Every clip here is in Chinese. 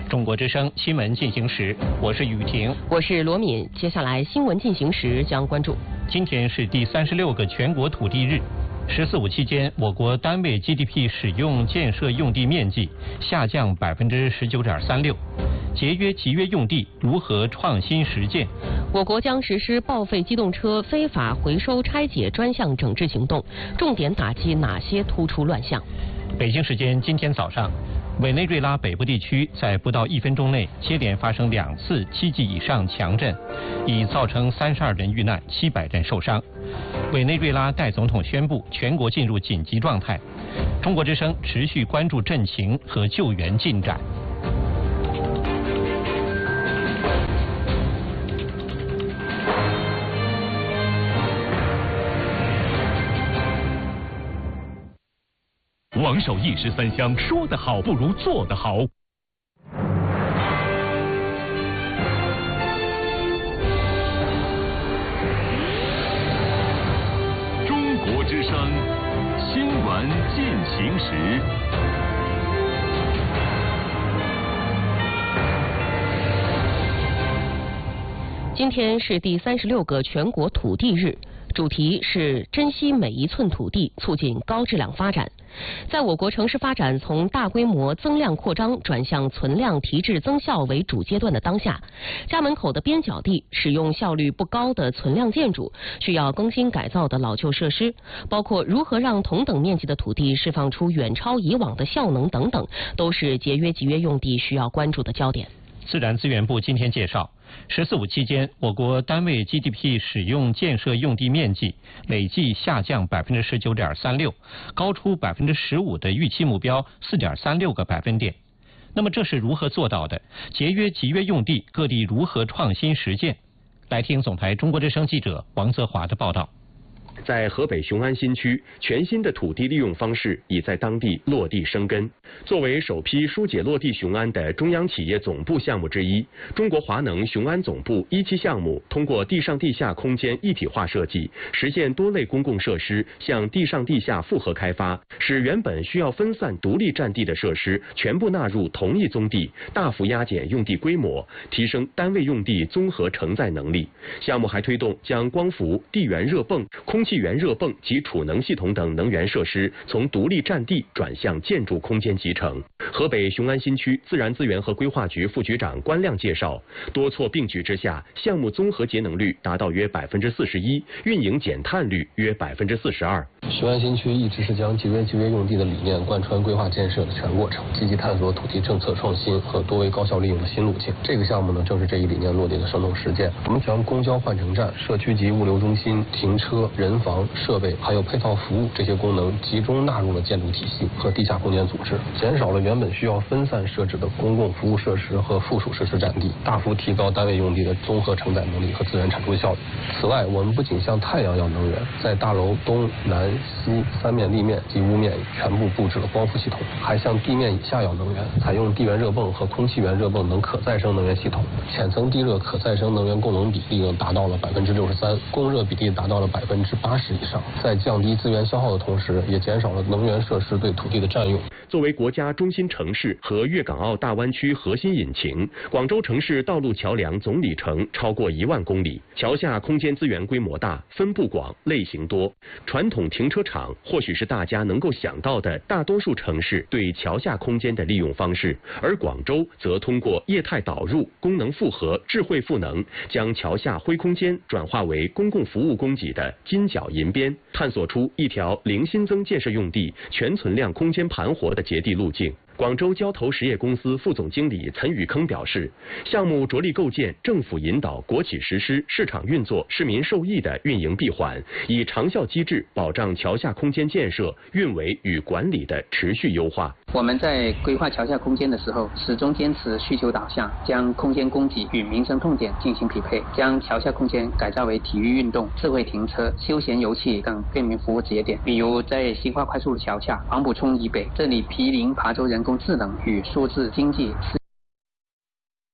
中国之声新闻进行时，我是雨婷， 我是罗敏。接下来新闻进行时将关注。 今天是第36个全国土地日。“14·5”期间，我国单位 GDP 使用建设用地面积下降19.36%。节约集约用地如何创新实践？ 我国将实施报废机动车非法回收拆解专项整治行动，重点打击哪些突出乱象？ 北京时间今天早上，委内瑞拉北部地区在不到1分钟内接连发生2次7级以上强震，已造成32人遇难，700人受伤。委内瑞拉代总统宣布全国进入紧急状态。中国之声持续关注震情和救援进展。 王守义13香，说得好不如做得好。中国之声新闻进行时。 今天是第36个全国土地日，主题是珍惜每一寸土地，促进高质量发展。在我国城市发展从大规模增量扩张转向存量提质增效为主阶段的当下，家门口的边角地、使用效率不高的存量建筑、需要更新改造的老旧设施，包括如何让同等面积的土地释放出远超以往的效能等等，都是节约集约用地需要关注的焦点。 自然资源部今天介绍，“14·5”期间，我国单位 GDP 使用建设用地面积累计下降19.36%，高出15%的预期目标4.36个百分点。那么这是如何做到的？节约集约用地，各地如何创新实践？来听总台中国之声记者王泽华的报道。 在河北雄安新区，全新的土地利用方式已在当地落地生根。作为首批疏解落地雄安的中央企业总部项目之一，中国华能雄安总部1期项目通过地上地下空间一体化设计，实现多类公共设施向地上地下复合开发，使原本需要分散独立占地的设施全部纳入同一宗地，大幅压减用地规模，提升单位用地综合承载能力。项目还推动将光伏、地源热泵、空气源热泵及储能系统等能源设施从独立占地转向建筑空间集成。河北雄安新区自然资源和规划局副局长关亮介绍，多措并举之下，项目综合节能率达到约41%，运营减碳率约42%。 雄安新区一直是将节约集约用地的理念贯穿规划建设的全过程，积极探索土地政策创新和多维高效利用的新路径。这个项目呢，正是这一理念落地的生动实践。我们将公交换乘站、社区级物流中心、停车、人房、设备还有配套服务这些功能集中纳入了建筑体系和地下空间组织，减少了原本需要分散设置的公共服务设施和附属设施占地，大幅提高单位用地的综合承载能力和资源产出效率。此外，我们不仅向太阳要能源，在大楼东南西3面立面及屋面全部布置了光伏系统，还向地面以下要能源，采用地源热泵和空气源热泵等可再生能源系统，浅层地热可再生能源供能比例呢达到了63%，供热比例达到了80%以上。在降低资源消耗的同时，也减少了能源设施对土地的占用。 作为国家中心城市和粤港澳大湾区核心引擎，广州城市道路桥梁总里程超过1万公里，桥下空间资源规模大、分布广、类型多。传统停车场或许是大家能够想到的大多数城市对桥下空间的利用方式，而广州则通过业态导入、功能复合、智慧赋能，将桥下灰空间转化为公共服务供给的金角银边，探索出一条零新增建设用地、全存量空间盘活的节地路径。广州交投实业公司副总经理岑宇铿表示，项目着力构建政府引导、国企实施、市场运作、市民受益的运营闭环，以长效机制保障桥下空间建设、运维与管理的持续优化。 我们在规划桥下空间的时候，始终坚持需求导向，将空间供给与民生痛点进行匹配，将桥下空间改造为体育运动、智慧停车、休闲游憩等便民服务节点。比如在新化快速路桥下、黄埔冲以北，这里毗邻琶洲人工智能与数字经济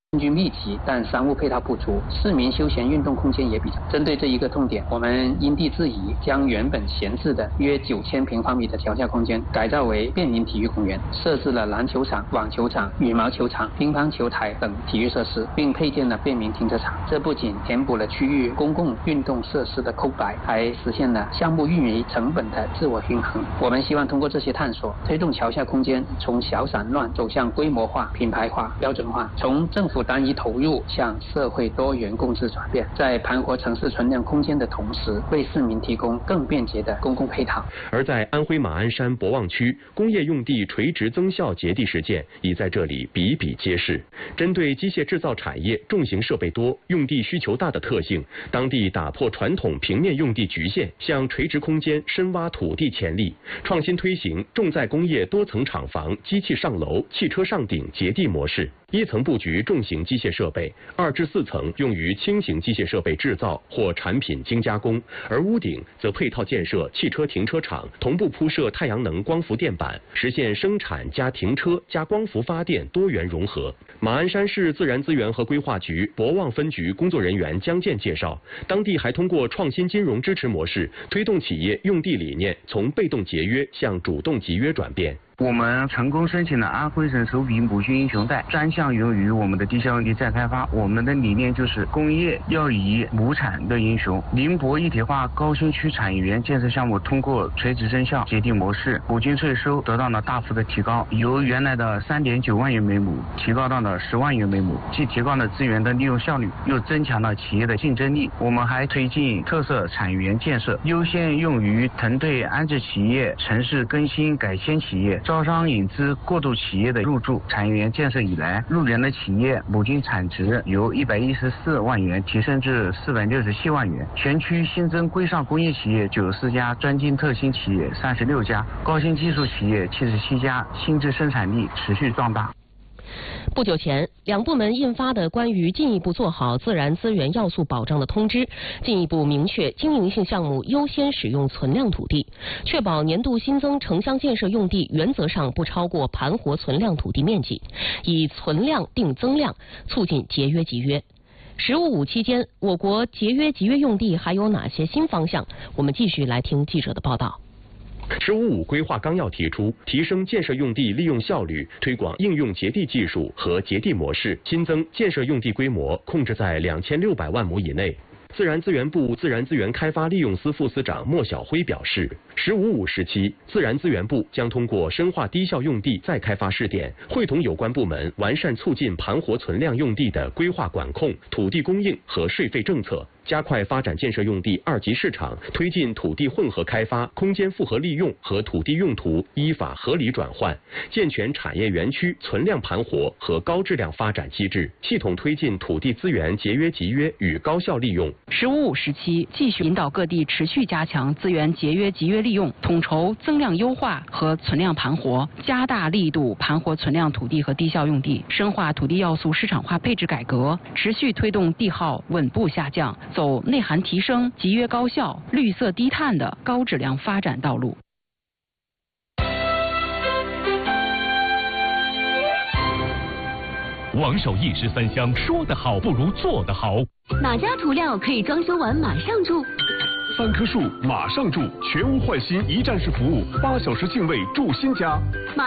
人居密集，但商务配套不足，市民休闲运动空间也比较。针对这一个痛点，我们因地制宜，将原本闲置的约9000平方米的桥下空间改造为便民体育公园，设置了篮球场、网球场、羽毛球场、乒乓球台等体育设施，并配建了便民停车场。这不仅填补了区域公共运动设施的空白，还实现了项目运营成本的自我均衡。我们希望通过这些探索，推动桥下空间从小散乱走向规模化、品牌化、标准化，从政府单一投入向社会多元共治转变，在盘活城市存量空间的同时，为市民提供更便捷的公共配套。 而在安徽马鞍山博望区，工业用地垂直增效节地实践已在这里比比皆是。针对机械制造产业重型设备多、用地需求大的特性，当地打破传统平面用地局限，向垂直空间深挖土地潜力，创新推行重载工业多层厂房、机器上楼、汽车上顶节地模式。1层布局重型机械设备，2至4层用于轻型机械设备制造或产品精加工，而屋顶则配套建设汽车停车场，同步铺设太阳能光伏电板，实现生产加停车加光伏发电多元融合。马鞍山市自然资源和规划局博望分局工作人员江建介绍，当地还通过创新金融支持模式，推动企业用地理念从被动节约向主动集约转变。 我们成功申请了安徽省首笔母亲英雄贷，专项用于我们的地下用地再开发。我们的理念就是工业要以亩产的英雄。宁波一体化高新区产业园建设项目通过垂直增效节地模式，母金税收得到了大幅的提高，由原来的3.9万元每亩提高到了10万元每亩，既提高了资源的利用效率，又增强了企业的竞争力。我们还推进特色产业园建设，优先用于团队安置企业、城市更新改迁企业、招商引资过渡企业的入驻。产业园建设以来，入园的企业母金产值由114万元提升至467万元，全区新增规上工业企业94家，专精特新企业36家，高新技术企业77家，新质生产力持续壮大。 不久前，两部门印发的关于进一步做好自然资源要素保障的通知，进一步明确经营性项目优先使用存量土地，确保年度新增城乡建设用地原则上不超过盘活存量土地面积，以存量定增量，促进节约集约。15.5期间，我国节约集约用地还有哪些新方向？我们继续来听记者的报道。 15.5规划纲要提出，提升建设用地利用效率，推广应用节地技术和节地模式，新增建设用地规模控制在2600万亩以内。自然资源部自然资源开发利用司副司长莫晓辉表示，15.5时期，自然资源部将通过深化低效用地再开发试点，会同有关部门完善促进盘活存量用地的规划管控、土地供应和税费政策，加快发展建设用地2级市场，推进土地混合开发、空间复合利用和土地用途依法合理转换，健全产业园区存量盘活和高质量发展机制，系统推进土地资源节约集约与高效利用。 15.5时期，继续引导各地持续加强资源节约集约利用，统筹增量优化和存量盘活，加大力度盘活存量土地和低效用地，深化土地要素市场化配置改革，持续推动地耗稳步下降，走内涵提升、集约高效、绿色低碳的高质量发展道路。 王守义13香，说得好不如做得好。 哪家涂料可以装修完马上住 ？3棵树马上住，全屋换新一站式服务，8小时净位住新家。